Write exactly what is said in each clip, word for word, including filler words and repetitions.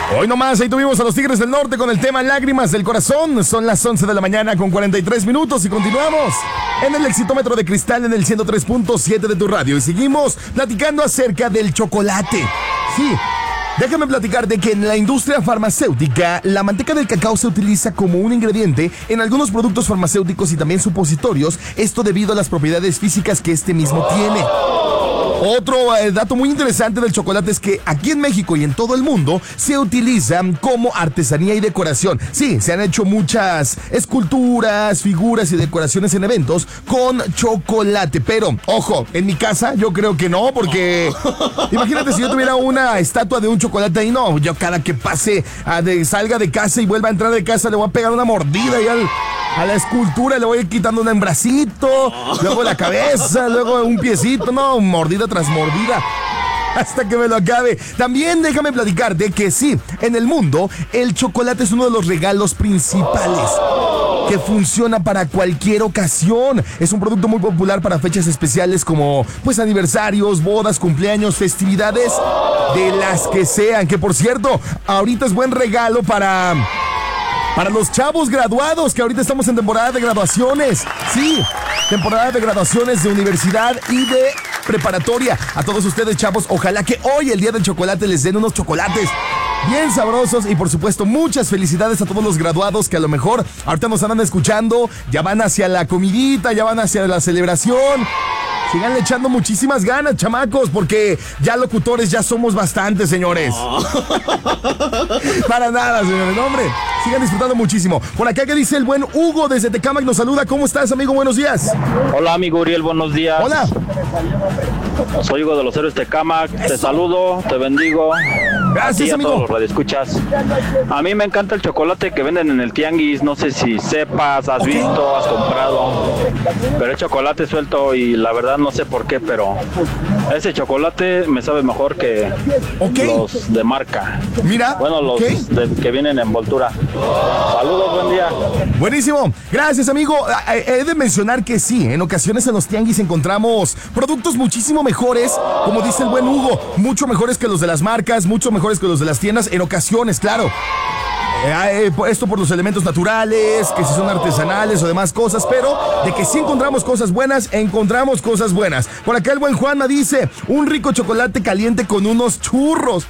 Hoy nomás, ahí tuvimos a los Tigres del Norte con el tema Lágrimas del Corazón. Son las once de la mañana con cuarenta y tres minutos y continuamos en el Exitómetro de Cristal en el ciento tres punto siete de tu radio. Y seguimos platicando acerca del chocolate. Sí, déjame platicar de que en la industria farmacéutica, la manteca del cacao se utiliza como un ingrediente en algunos productos farmacéuticos y también supositorios, esto debido a las propiedades físicas que este mismo tiene. Otro eh, dato muy interesante del chocolate es que aquí en México y en todo el mundo se utiliza como artesanía y decoración. Sí, se han hecho muchas esculturas, figuras y decoraciones en eventos con chocolate. Pero, ojo, en mi casa yo creo que no, porque imagínate si yo tuviera una estatua de un chocolate ahí, no, yo cada que pase, a de, salga de casa y vuelva a entrar de casa, le voy a pegar una mordida y al... a la escultura le voy quitando un bracito, luego la cabeza, luego un piecito, no, mordida tras mordida, hasta que me lo acabe. También déjame platicar de que sí, en el mundo, el chocolate es uno de los regalos principales que funciona para cualquier ocasión. Es un producto muy popular para fechas especiales como, pues, aniversarios, bodas, cumpleaños, festividades, de las que sean. Que, por cierto, ahorita es buen regalo para... Para los chavos graduados, que ahorita estamos en temporada de graduaciones. Sí, temporada de graduaciones de universidad y de preparatoria. A todos ustedes, chavos, ojalá que hoy, el día del chocolate, les den unos chocolates bien sabrosos. Y por supuesto, muchas felicidades a todos los graduados que a lo mejor ahorita nos andan escuchando. Ya van hacia la comidita, ya van hacia la celebración. Sigan echando muchísimas ganas, chamacos, porque ya locutores ya somos bastantes, señores. Oh. Para nada, señores, no, hombre. Sigan disfrutando muchísimo. Por acá, que dice el buen Hugo desde Tecámac, nos saluda. ¿Cómo estás, amigo? Buenos días. Hola, amigo Uriel, buenos días. Hola. Soy Hugo de los Héroes Tecámac. Te saludo, te bendigo. Gracias, a amigo. Todos los radioescuchas. A mí me encanta el chocolate que venden en el tianguis. No sé si sepas, has okay. visto, has comprado. Pero es chocolate suelto y la verdad no sé por qué, pero ese chocolate me sabe mejor que okay. los de marca. Mira. Bueno, los okay. de, que vienen en envoltura. Saludos, buen día. Buenísimo. Gracias, amigo. He de mencionar que sí, en ocasiones en los tianguis encontramos productos muchísimo mejores, como dice el buen Hugo, mucho mejores que los de las marcas, mucho mejores que los de las tiendas, en ocasiones, claro. Eh, esto por los elementos naturales, que si son artesanales o demás cosas, pero de que sí encontramos cosas buenas, encontramos cosas buenas. Por acá el buen Juanma dice, un rico chocolate caliente con unos churros.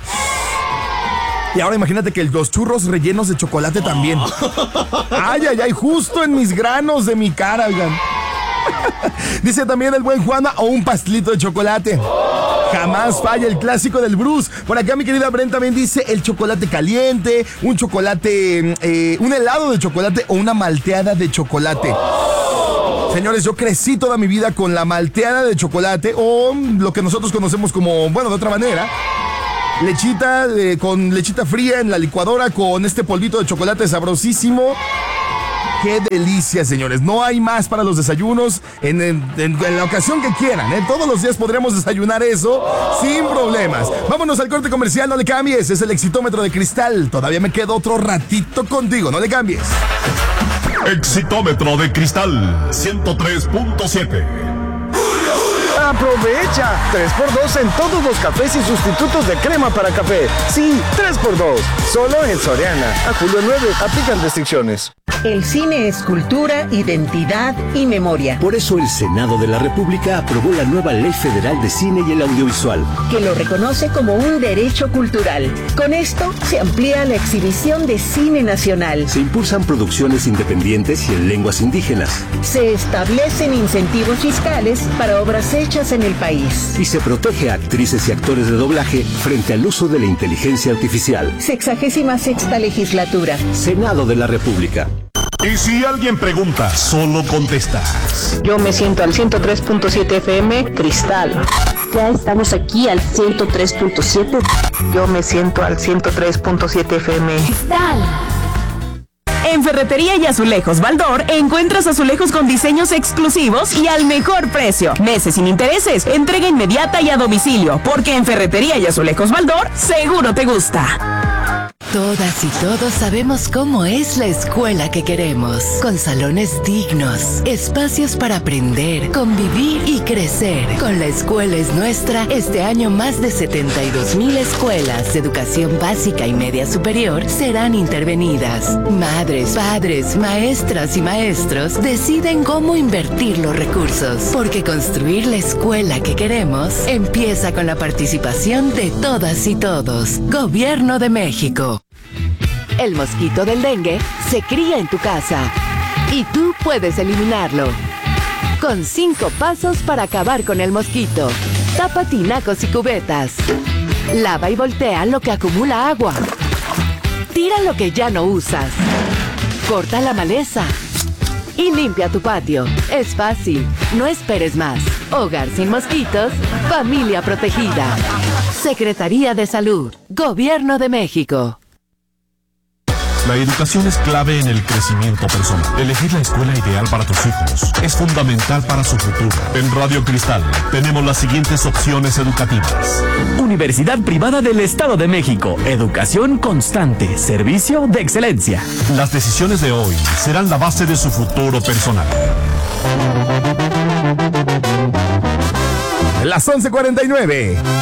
Y ahora imagínate que los churros rellenos de chocolate también. Ay, ay, ay, justo en mis granos de mi cara, oigan. Dice también el buen Juanma, o un pastelito de chocolate. Jamás falla el clásico del Bruce. Por acá mi querida Brent también dice el chocolate caliente, un chocolate, eh, un helado de chocolate o una malteada de chocolate. Señores, yo crecí toda mi vida con la malteada de chocolate o lo que nosotros conocemos como, bueno, de otra manera, lechita, eh, con lechita fría en la licuadora con este polvito de chocolate sabrosísimo. ¡Qué delicia, señores! No hay más para los desayunos en, en, en, en la ocasión que quieran, ¿eh? Todos los días podremos desayunar eso sin problemas. Vámonos al corte comercial, no le cambies. Es el Exitómetro de Cristal. Todavía me quedo otro ratito contigo, no le cambies. Exitómetro de Cristal ciento tres punto siete. ¡Aprovecha! tres por dos en todos los cafés y sustitutos de crema para café. Sí, tres por dos. Solo en Soriana. A julio nueve, aplican restricciones. El cine es cultura, identidad y memoria. Por eso el Senado de la República aprobó la nueva Ley Federal de Cine y el Audiovisual, que lo reconoce como un derecho cultural. Con esto se amplía la exhibición de cine nacional. Se impulsan producciones independientes y en lenguas indígenas. Se establecen incentivos fiscales para obras hechas en el país. Y se protege a actrices y actores de doblaje frente al uso de la inteligencia artificial. Sexagésima sexta legislatura. Senado de la República. Y si alguien pregunta, solo contestas. Yo me siento al ciento tres punto siete F M Cristal. Ya estamos aquí al ciento tres punto siete. Yo me siento al ciento tres punto siete F M Cristal. En Ferretería y Azulejos Baldor encuentras azulejos con diseños exclusivos y al mejor precio. Meses sin intereses, entrega inmediata y a domicilio, porque en Ferretería y Azulejos Baldor seguro te gusta. Todas y todos sabemos cómo es la escuela que queremos, con salones dignos, espacios para aprender, convivir y crecer. Con La Escuela es Nuestra, este año más de setenta y dos mil escuelas de educación básica y media superior serán intervenidas. Madres, padres, maestras y maestros deciden cómo invertir los recursos, porque construir la escuela que queremos empieza con la participación de todas y todos. Gobierno de México. El mosquito del dengue se cría en tu casa y tú puedes eliminarlo. Con cinco pasos para acabar con el mosquito. Tapa tinacos y cubetas. Lava y voltea lo que acumula agua. Tira lo que ya no usas. Corta la maleza. Y limpia tu patio. Es fácil. No esperes más. Hogar sin mosquitos. Familia protegida. Secretaría de Salud. Gobierno de México. La educación es clave en el crecimiento personal. Elegir la escuela ideal para tus hijos es fundamental para su futuro. En Radio Cristal tenemos las siguientes opciones educativas. Universidad Privada del Estado de México. Educación constante. Servicio de excelencia. Las decisiones de hoy serán la base de su futuro personal. Las once cuarenta y nueve.